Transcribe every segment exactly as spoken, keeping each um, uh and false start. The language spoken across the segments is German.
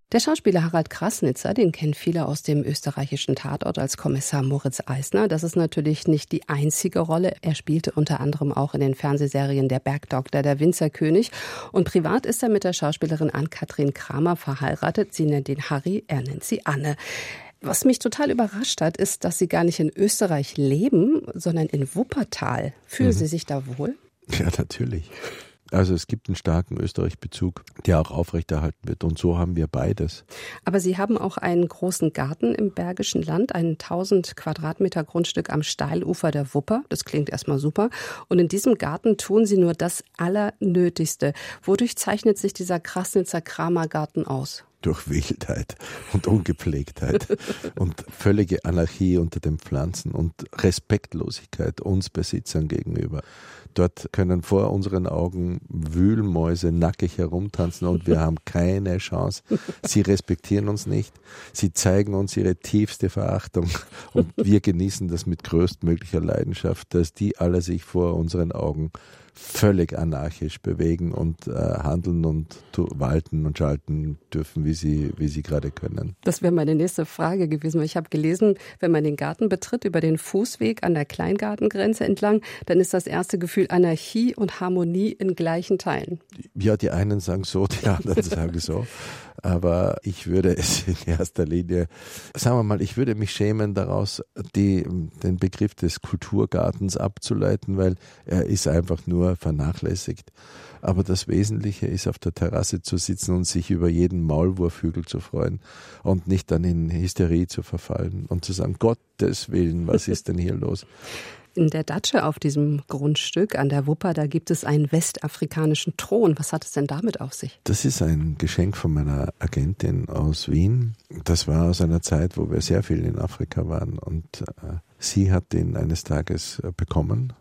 Der Schauspieler Harald Krasnitzer, den kennen viele aus dem österreichischen Tatort als Kommissar Moritz Eisner. Das ist natürlich nicht die einzige Rolle. Er spielte unter anderem auch in den Fernsehserien Der Bergdoktor, Der Winzerkönig. Und privat ist er mit der Schauspielerin Ann-Kathrin Kramer verheiratet. Sie nennt ihn Harry, er nennt sie Anne. Was mich total überrascht hat, ist, dass Sie gar nicht in Österreich leben, sondern in Wuppertal. Fühlen mhm. Sie sich da wohl? Ja, natürlich. Also es gibt einen starken Österreich-Bezug, der auch aufrechterhalten wird. Und so haben wir beides. Aber Sie haben auch einen großen Garten im Bergischen Land, ein tausend Quadratmeter Grundstück am Steilufer der Wupper. Das klingt erstmal super. Und in diesem Garten tun Sie nur das Allernötigste. Wodurch zeichnet sich dieser Krasnitzer-Kramer-Garten aus? Durch Wildheit und Ungepflegtheit und völlige Anarchie unter den Pflanzen und Respektlosigkeit uns Besitzern gegenüber. Dort können vor unseren Augen Wühlmäuse nackig herumtanzen und wir haben keine Chance. Sie respektieren uns nicht. Sie zeigen uns ihre tiefste Verachtung und wir genießen das mit größtmöglicher Leidenschaft, dass die alle sich vor unseren Augen völlig anarchisch bewegen und äh, handeln und tu- walten und schalten dürfen, wie sie, wie sie gerade können. Das wäre meine nächste Frage gewesen. Ich habe gelesen, wenn man den Garten betritt, über den Fußweg an der Kleingartengrenze entlang, dann ist das erste Gefühl Anarchie und Harmonie in gleichen Teilen. Ja, die einen sagen so, die anderen sagen so. Aber ich würde es in erster Linie, sagen wir mal, ich würde mich schämen daraus, die, den Begriff des Kulturgartens abzuleiten, weil er ist einfach nur vernachlässigt. Aber das Wesentliche ist, auf der Terrasse zu sitzen und sich über jeden Maulwurfhügel zu freuen und nicht dann in Hysterie zu verfallen und zu sagen, Gottes Willen, was ist denn hier los? In der Datsche auf diesem Grundstück an der Wupper, da gibt es einen westafrikanischen Thron. Was hat es denn damit auf sich? Das ist ein Geschenk von meiner Agentin aus Wien. Das war aus einer Zeit, wo wir sehr viel in Afrika waren. Und äh, sie hat den eines Tages äh, bekommen.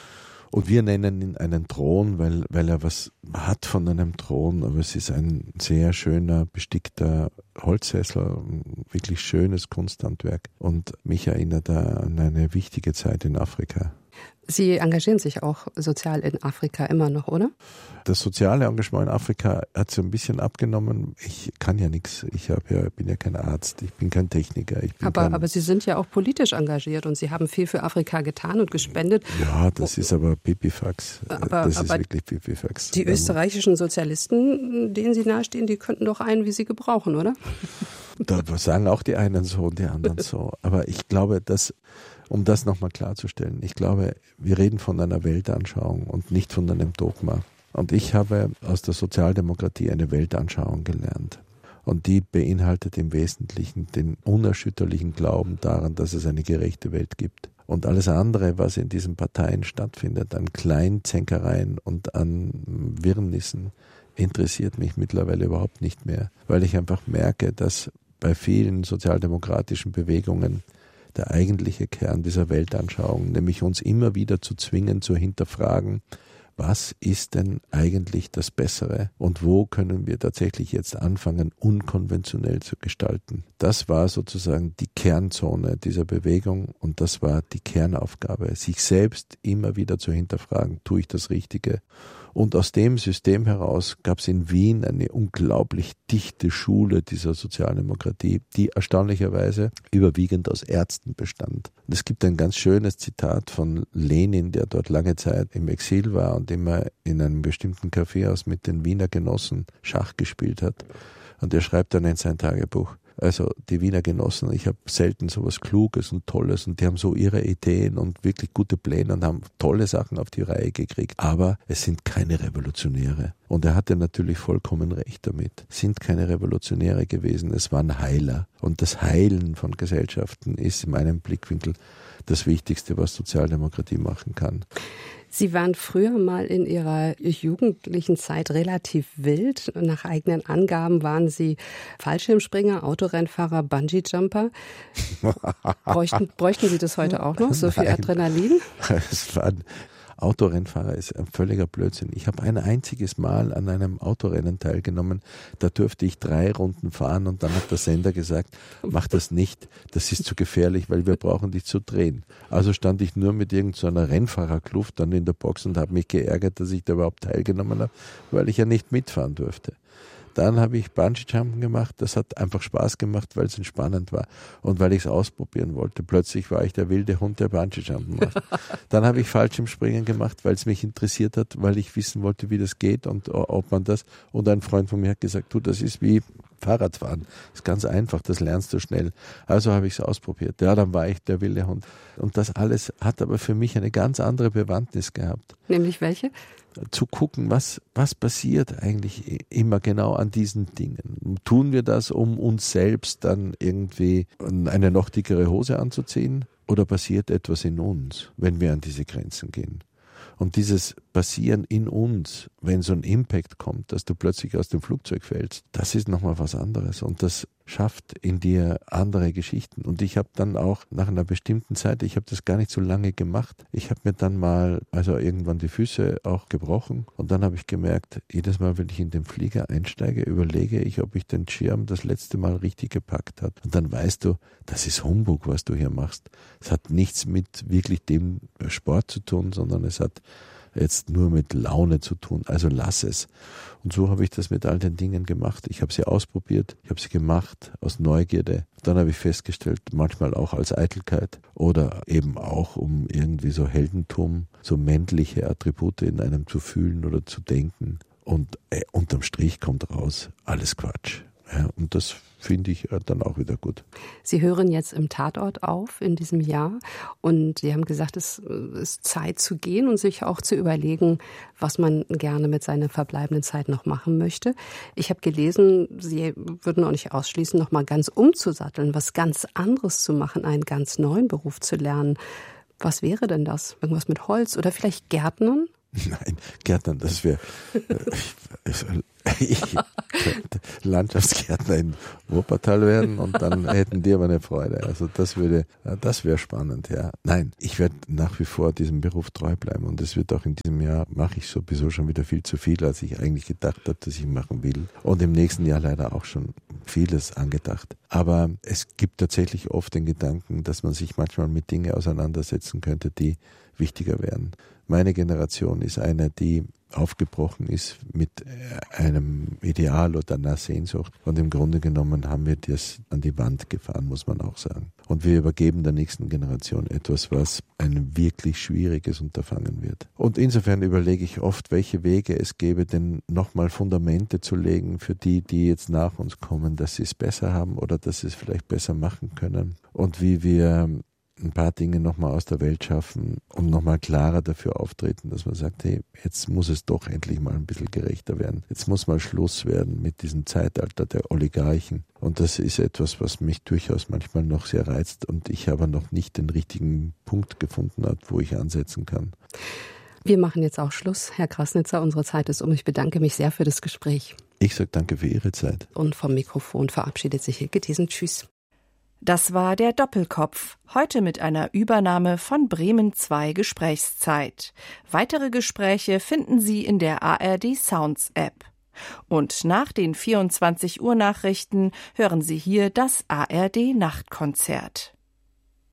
Und wir nennen ihn einen Thron, weil, weil er was hat von einem Thron. Aber es ist ein sehr schöner, bestickter Holzsessel, ein wirklich schönes Kunsthandwerk. Und mich erinnert er an eine wichtige Zeit in Afrika. Sie engagieren sich auch sozial in Afrika immer noch, oder? Das soziale Engagement in Afrika hat so ein bisschen abgenommen. Ich kann ja nichts. Ich hab ja, bin ja kein Arzt, ich bin kein Techniker. Ich bin aber, kein aber Sie sind ja auch politisch engagiert und Sie haben viel für Afrika getan und gespendet. Ja, das ist aber Pipifax. Aber, das ist aber wirklich Pipifax. Die österreichischen Sozialisten, denen Sie nahestehen, die könnten doch einen wie Sie gebrauchen, oder? Da sagen auch die einen so und die anderen so. Aber ich glaube, dass, um das nochmal klarzustellen, ich glaube, wir reden von einer Weltanschauung und nicht von einem Dogma. Und ich habe aus der Sozialdemokratie eine Weltanschauung gelernt. Und die beinhaltet im Wesentlichen den unerschütterlichen Glauben daran, dass es eine gerechte Welt gibt. Und alles andere, was in diesen Parteien stattfindet, an Kleinzänkereien und an Wirrnissen, interessiert mich mittlerweile überhaupt nicht mehr. Weil ich einfach merke, dass bei vielen sozialdemokratischen Bewegungen der eigentliche Kern dieser Weltanschauung, nämlich uns immer wieder zu zwingen, zu hinterfragen, was ist denn eigentlich das Bessere und wo können wir tatsächlich jetzt anfangen, unkonventionell zu gestalten. Das war sozusagen die Kernzone dieser Bewegung und das war die Kernaufgabe, sich selbst immer wieder zu hinterfragen, tue ich das Richtige? Und aus dem System heraus gab es in Wien eine unglaublich dichte Schule dieser Sozialdemokratie, die erstaunlicherweise überwiegend aus Ärzten bestand. Und es gibt ein ganz schönes Zitat von Lenin, der dort lange Zeit im Exil war und immer in einem bestimmten Kaffeehaus mit den Wiener Genossen Schach gespielt hat. Und er schreibt dann in sein Tagebuch, also die Wiener Genossen, ich habe selten so was Kluges und Tolles und die haben so ihre Ideen und wirklich gute Pläne und haben tolle Sachen auf die Reihe gekriegt. Aber es sind keine Revolutionäre. Und er hatte natürlich vollkommen recht damit. Es sind keine Revolutionäre gewesen, es waren Heiler. Und das Heilen von Gesellschaften ist in meinem Blickwinkel das Wichtigste, was Sozialdemokratie machen kann. Sie waren früher mal in Ihrer jugendlichen Zeit relativ wild. Nach eigenen Angaben waren Sie Fallschirmspringer, Autorennfahrer, Bungee-Jumper. Bräuchten, bräuchten Sie das heute auch noch, so viel Nein. Adrenalin? Es waren Autorennfahrer ist ein völliger Blödsinn. Ich habe ein einziges Mal an einem Autorennen teilgenommen, da durfte ich drei Runden fahren und dann hat der Sender gesagt, mach das nicht, das ist zu gefährlich, weil wir brauchen dich zu drehen. Also stand ich nur mit irgendeiner so Rennfahrerkluft dann in der Box und habe mich geärgert, dass ich da überhaupt teilgenommen habe, weil ich ja nicht mitfahren durfte. Dann habe ich Bungee-Jumpen gemacht. Das hat einfach Spaß gemacht, weil es entspannend war und weil ich es ausprobieren wollte. Plötzlich war ich der wilde Hund, der Bungee-Jumpen macht. Dann habe ich Fallschirmspringen gemacht, weil es mich interessiert hat, weil ich wissen wollte, wie das geht und ob man das. Und ein Freund von mir hat gesagt, du, das ist wie Fahrradfahren. Das ist ganz einfach, das lernst du schnell. Also habe ich es ausprobiert. Ja, dann war ich der wilde Hund. Und das alles hat aber für mich eine ganz andere Bewandtnis gehabt. Nämlich welche? Zu gucken, was, was passiert eigentlich immer genau an diesen Dingen. Tun wir das, um uns selbst dann irgendwie eine noch dickere Hose anzuziehen? Oder passiert etwas in uns, wenn wir an diese Grenzen gehen? Und dieses Passieren in uns, wenn so ein Impact kommt, dass du plötzlich aus dem Flugzeug fällst, das ist nochmal was anderes. Und das schafft in dir andere Geschichten. Und ich habe dann auch nach einer bestimmten Zeit, ich habe das gar nicht so lange gemacht, ich habe mir dann mal, also irgendwann die Füße auch gebrochen. Und dann habe ich gemerkt, jedes Mal, wenn ich in den Flieger einsteige, überlege ich, ob ich den Schirm das letzte Mal richtig gepackt habe. Und dann weißt du, das ist Humbug, was du hier machst. Es hat nichts mit wirklich dem Sport zu tun, sondern es hat jetzt nur mit Laune zu tun, also lass es. Und so habe ich das mit all den Dingen gemacht. Ich habe sie ausprobiert, ich habe sie gemacht aus Neugierde. Dann habe ich festgestellt, manchmal auch als Eitelkeit oder eben auch um irgendwie so Heldentum, so männliche Attribute in einem zu fühlen oder zu denken. Und äh, unterm Strich kommt raus, alles Quatsch. Ja, und das finde ich dann auch wieder gut. Sie hören jetzt im Tatort auf in diesem Jahr und Sie haben gesagt, es ist Zeit zu gehen und sich auch zu überlegen, was man gerne mit seiner verbleibenden Zeit noch machen möchte. Ich habe gelesen, Sie würden auch nicht ausschließen, noch mal ganz umzusatteln, was ganz anderes zu machen, einen ganz neuen Beruf zu lernen. Was wäre denn das? Irgendwas mit Holz oder vielleicht Gärtnern? Nein, Gärtnern, das wäre ich, ich könnte Landschaftsgärtner in Wuppertal werden und dann hätten die aber eine Freude. Also das würde, das wäre spannend, ja. Nein, ich werde nach wie vor diesem Beruf treu bleiben und es wird auch in diesem Jahr, mache ich sowieso schon wieder viel zu viel, als ich eigentlich gedacht habe, dass ich machen will. Und im nächsten Jahr leider auch schon vieles angedacht. Aber es gibt tatsächlich oft den Gedanken, dass man sich manchmal mit Dingen auseinandersetzen könnte, die wichtiger wären. Meine Generation ist eine, die aufgebrochen ist mit einem Ideal oder einer Sehnsucht. Und im Grunde genommen haben wir das an die Wand gefahren, muss man auch sagen. Und wir übergeben der nächsten Generation etwas, was ein wirklich schwieriges Unterfangen wird. Und insofern überlege ich oft, welche Wege es gäbe, denn nochmal Fundamente zu legen für die, die jetzt nach uns kommen, dass sie es besser haben oder dass sie es vielleicht besser machen können. Und wie wir ein paar Dinge nochmal aus der Welt schaffen und nochmal klarer dafür auftreten, dass man sagt, hey, jetzt muss es doch endlich mal ein bisschen gerechter werden. Jetzt muss mal Schluss werden mit diesem Zeitalter der Oligarchen. Und das ist etwas, was mich durchaus manchmal noch sehr reizt und ich aber noch nicht den richtigen Punkt gefunden habe, wo ich ansetzen kann. Wir machen jetzt auch Schluss, Herr Krasnitzer. Unsere Zeit ist um. Ich bedanke mich sehr für das Gespräch. Ich sage danke für Ihre Zeit. Und vom Mikrofon verabschiedet sich Hilke Thiesen. Tschüss. Das war der Doppelkopf, heute mit einer Übernahme von Bremen zwei Gesprächszeit. Weitere Gespräche finden Sie in der A R D Sounds App. Und nach den vierundzwanzig Uhr Nachrichten hören Sie hier das A R D Nachtkonzert.